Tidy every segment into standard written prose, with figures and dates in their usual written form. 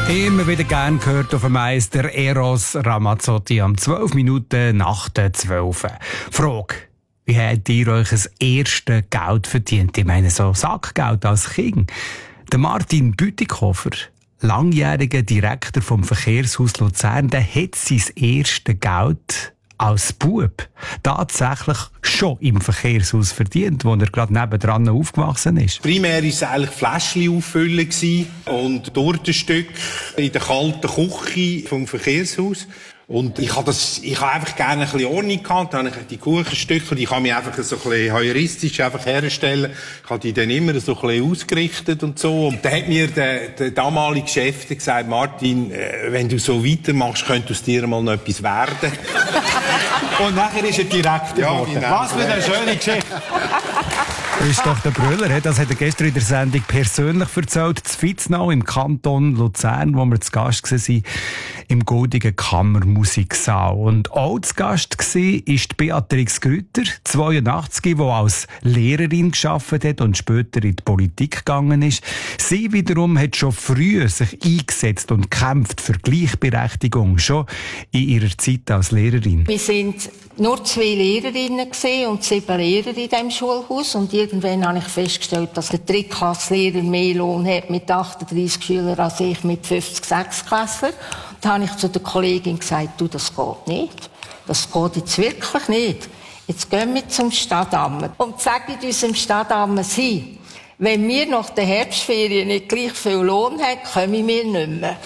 Immer wieder gern gehört auf dem Meister Eros Ramazzotti am 12 Minuten nach der 12. Frage: Wie habt ihr euch das erste Geld verdient? Ich meine, so Sackgeld als Kind. Der Martin Bütikofer, langjähriger Direktor vom Verkehrshaus Luzern, der hat sein erstes Geld als Bub tatsächlich schon im Verkehrshaus verdient, wo er gerade nebendran aufgewachsen ist. Primär war es eigentlich Fläschchen auffüllen und Tortenstück in der kalten Küche vom Verkehrshaus. Und ich habe einfach gerne ein bisschen Ordnung gehabt. Dann habe ich die Kuchenstücke, die kann mich einfach so ein bisschen heuristisch einfach herstellen. Ich habe die dann immer so ein bisschen ausgerichtet und so. Und dann hat mir der damalige Chef gesagt: Martin, wenn du so weitermachst, könnte aus dir mal noch etwas werden. Und nachher ist er Direktor geworden. Was für eine schöne Geschichte. Das ist doch der Brüller. Das hat er gestern in der Sendung persönlich erzählt. Zu Vitznau im Kanton Luzern, wo wir zu Gast waren, im goldigen Kammermusiksaal. Und auch zu Gast war ist Beatrix Grütter, 82, die als Lehrerin gearbeitet hat und später in die Politik gegangen ist. Sie wiederum hat schon früh sich eingesetzt und kämpft für Gleichberechtigung, schon in ihrer Zeit als Lehrerin. Wir sind nur 2 Lehrerinnen und 7 Lehrer in diesem Schulhaus. Und irgendwann habe ich festgestellt, dass der Drittklasslehrer mehr Lohn hat mit 38 Schülern als ich mit 50 Sechstklässlern. Da habe ich zu der Kollegin gesagt: Du, das geht nicht. Das geht jetzt wirklich nicht. Jetzt gehen wir zum Stadtamt und sagen unserem Stadtamt: wenn wir nach der Herbstferien nicht gleich viel Lohn haben, kommen wir nicht mehr.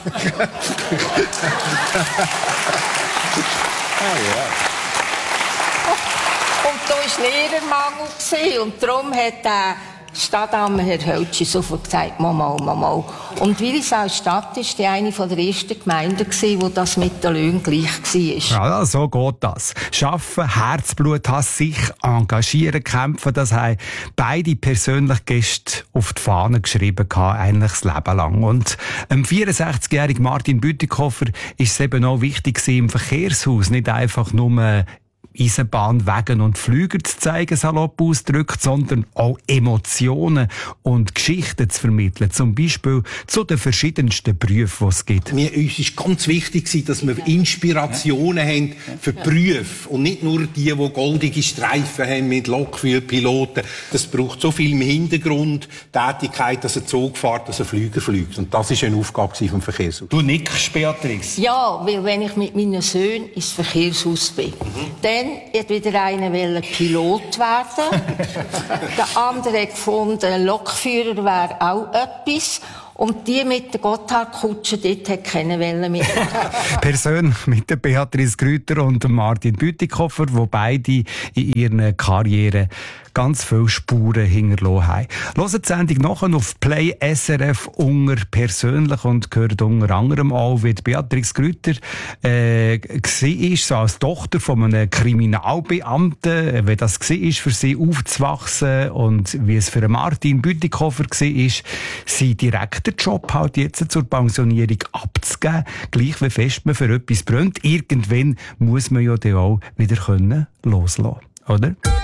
Und da war Lehrermangel und darum hat der Stadtamt Herr Höltschi sofort gesagt: Mal. Und Willisau-Stadt war die eine der ersten Gemeinden, wo das mit den Löhnen gleich war. Ja, so geht das. Schaffen, Herzblut haben, sich engagieren, kämpfen, das haben beide persönlich Gäste auf die Fahne geschrieben, eigentlich das Leben lang. Und dem 64-jährigen Martin Bütikofer ist es eben auch wichtig, im Verkehrshaus nicht einfach nur Eisenbahn, Wegen und Flüger zu zeigen, salopp ausgedrückt, sondern auch Emotionen und Geschichten zu vermitteln. Zum Beispiel zu den verschiedensten Berufen, die es gibt. Uns ist ganz wichtig, dass wir Inspirationen haben für Berufe und nicht nur die goldige Streifen haben mit Lokführpiloten. Das braucht so viel im Hintergrund Tätigkeit, dass ein Zug fährt, dass ein Flüger fliegt. Und das ist eine Aufgabe vom Verkehrshaus. Du nickst, Beatrix. Ja, weil wenn ich mit meinen Söhnen ins Verkehrshaus bin, dann hat wieder einer Pilot werden. Der andere hat gefunden, Lokführer wäre auch etwas. Und die mit der Gotthardkutsche, dort hat keine Welle mehr. Persönlich mit der Beatrix Grütter und Martin Bütikofer, die beide in ihren Karrieren ganz viele Spuren hinterlassen haben. Hört die Sendung nachher auf Play SRF unter persönlich und gehört unter anderem auch, wie Beatrix Grütter war, so als Tochter von einem Kriminalbeamten, wie das war, für sie aufzuwachsen und wie es für Martin Bütikofer war, sein direkter Job halt jetzt zur Pensionierung abzugeben, gleich wie fest man für etwas brennt. Irgendwann muss man ja dann auch wieder loslassen können, oder?